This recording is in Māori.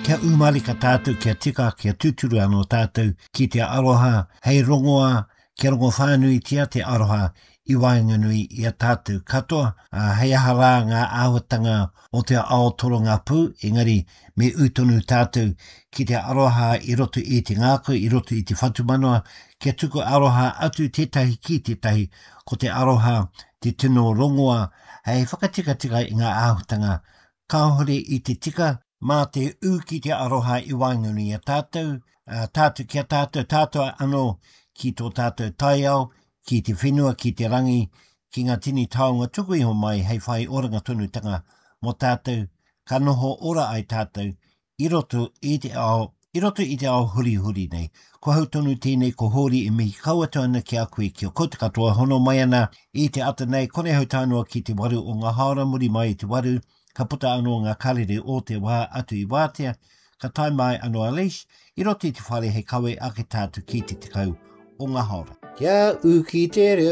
Kia umarika tātou, kia tika, kia tuturu anō tātou, ki te aroha, hei rongoa, kia rongo whānui tia te aroha, I wainganui I a tātou katoa, hei aha rā ngā āhuatanga o te Aotearoa pū, engari me utonu tātou ki te aroha I roto I te ngāko, I roto I te whatumanoa, kia tuku aroha atu tētahi ki tētahi, ko te aroha te tino rongoa, hei whakatika I ngā āhuatanga, kāhore I te tika, mā te ki te aroha I wainganui a tātou, tātou kia tātou anō ki tō tātou taiao, ki te whenua, ki te rangi, ki ngā tini taonga tuku iho mai, hei whai oranga tonutanga mo tātou, ka noho ora ai tātou, I roto I te ao huri nei. Ko hau tonu tēnei ko hori I mihi kauatua ana ki a koe ki o kouta katoa, hono mai ana I te ata nei, kone hau tānoa ki te waru o ngā haora, muri mai I te waru, ka puta anō ngā karere o te wā atu I wātea, ka tai mai anō a leish, I roto I te whare hei kawe ake tātou ki te tekau o ngā haora. Kia uki te reo.